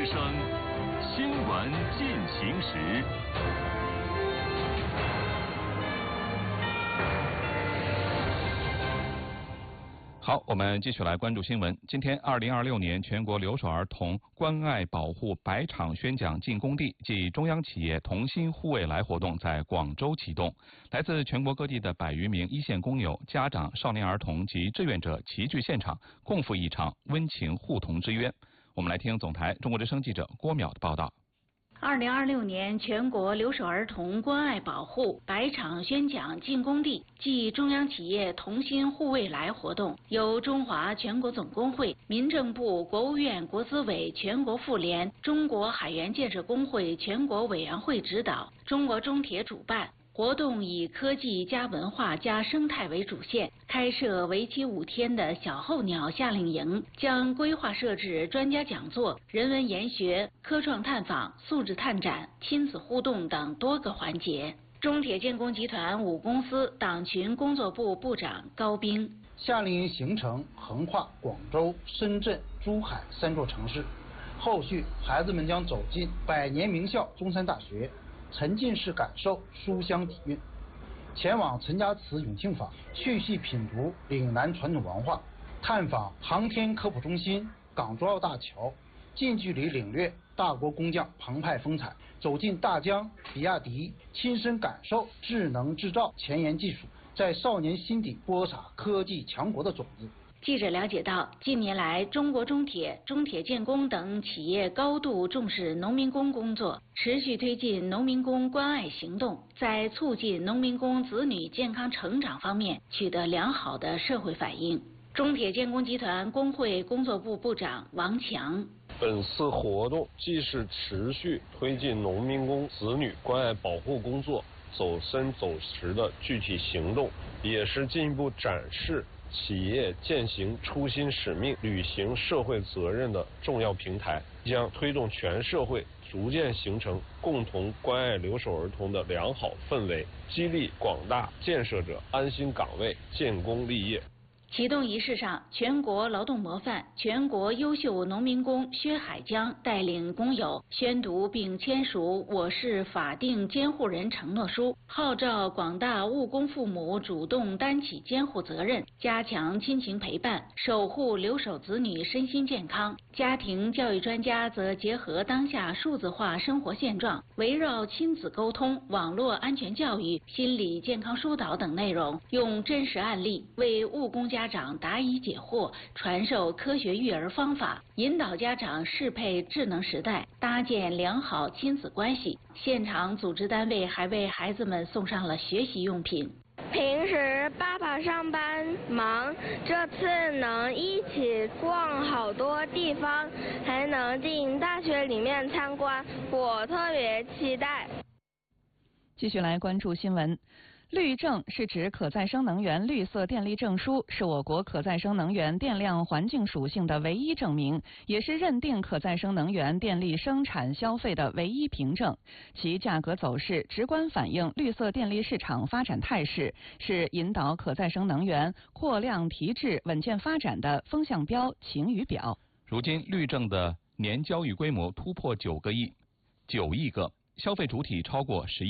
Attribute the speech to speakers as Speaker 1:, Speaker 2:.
Speaker 1: 之声新闻进行时。好，我们继续来关注新闻。今天，2026年全国留守儿童关爱保护百场宣讲进工地暨中央企业同心护未来活动在广州启动。来自全国各地的100余名一线工友、家长、少年儿童及志愿者齐聚现场，共赴一场温情互同之约。我们来听总台中国之声记者郭淼的报道。
Speaker 2: 2026年全国留守儿童关爱保护百场宣讲进工地暨中央企业同心护未来活动，由中华全国总工会、民政部、国务院国资委全国妇联、中国海员建设工会全国委员会指导，中国中铁主办。活动以科技加文化加生态为主线，开设为期5天的小候鸟夏令营，将规划设置专家讲座、人文研学、科创探访、素质探展、亲子互动等多个环节。中铁建工集团5公司党群工作部部长高斌：
Speaker 3: 夏令营行程横跨广州、深圳、珠海3座城市，后续孩子们将走进100年名校中山大学，沉浸式感受书香底蕴，前往陈家祠永庆坊，细细品读岭南传统文化，探访航天科普中心、港珠澳大桥，近距离领略大国工匠澎湃风采，走进大疆、比亚迪，亲身感受智能制造前沿技术在少年心底播撒科技强国的种子。
Speaker 2: 记者了解到，近年来，中国中铁、中铁建工等企业高度重视农民工工作，持续推进农民工关爱行动，在促进农民工子女健康成长方面取得良好的社会反应。中铁建工集团工会工作部部长王强：
Speaker 4: 本次活动既是持续推进农民工子女关爱保护工作走深走实的具体行动，也是进一步展示企业践行初心使命、履行社会责任的重要平台，将推动全社会逐渐形成共同关爱留守儿童的良好氛围，激励广大建设者安心岗位、建功立业。
Speaker 2: 启动仪式上，全国劳动模范、全国优秀农民工薛海江带领工友宣读并签署我市法定监护人承诺书，号召广大务工父母主动担起监护责任，加强亲情陪伴，守护留守子女身心健康。家庭教育专家则结合当下数字化生活现状，围绕亲子沟通、网络安全教育、心理健康疏导等内容，用真实案例为务工家长答疑解惑，传授科学育儿方法，引导家长适配智能时代，搭建良好亲子关系。现场组织单位还为孩子们送上了学习用品。
Speaker 5: 平时爸爸上班忙，这次能一起逛好多地方，还能进大学里面参观，我特别期待。
Speaker 6: 继续来关注新闻。绿证是指可再生能源绿色电力证书，是我国可再生能源电量环境属性的唯一证明，也是认定可再生能源电力生产消费的唯一凭证。其价格走势直观反映绿色电力市场发展态势，是引导可再生能源扩量提质、稳健发展的风向标、晴雨表。
Speaker 1: 如今，绿证的年交易规模突破9亿个，消费主体超过11